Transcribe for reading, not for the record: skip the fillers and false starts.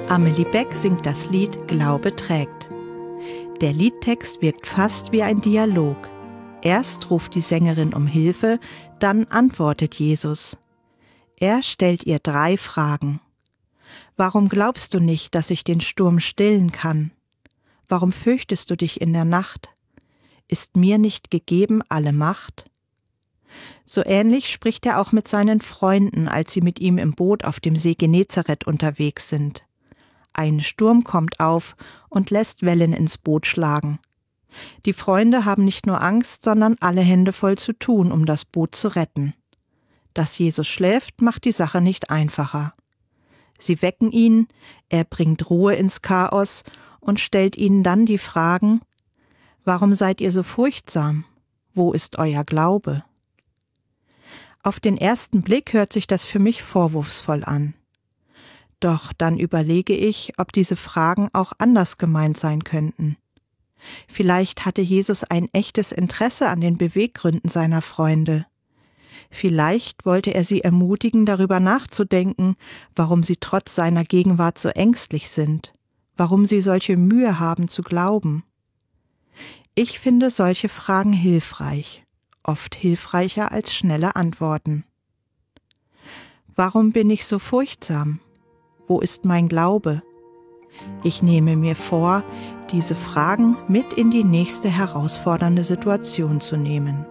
Amelie Beck singt das Lied »Glaube trägt«. Der Liedtext wirkt fast wie ein Dialog. Erst ruft die Sängerin um Hilfe, dann antwortet Jesus. Er stellt ihr 3 Fragen. Warum glaubst du nicht, dass ich den Sturm stillen kann? Warum fürchtest du dich in der Nacht? Ist mir nicht gegeben alle Macht? So ähnlich spricht er auch mit seinen Freunden, als sie mit ihm im Boot auf dem See Genezareth unterwegs sind. Ein Sturm kommt auf und lässt Wellen ins Boot schlagen. Die Freunde haben nicht nur Angst, sondern alle Hände voll zu tun, um das Boot zu retten. Dass Jesus schläft, macht die Sache nicht einfacher. Sie wecken ihn, er bringt Ruhe ins Chaos und stellt ihnen dann die Fragen: Warum seid ihr so furchtsam? Wo ist euer Glaube? Auf den ersten Blick hört sich das für mich vorwurfsvoll an. Doch dann überlege ich, ob diese Fragen auch anders gemeint sein könnten. Vielleicht hatte Jesus ein echtes Interesse an den Beweggründen seiner Freunde. Vielleicht wollte er sie ermutigen, darüber nachzudenken, warum sie trotz seiner Gegenwart so ängstlich sind, warum sie solche Mühe haben zu glauben. Ich finde solche Fragen hilfreich, oft hilfreicher als schnelle Antworten. Warum bin ich so furchtsam? Wo ist mein Glaube? Ich nehme mir vor, diese Fragen mit in die nächste herausfordernde Situation zu nehmen.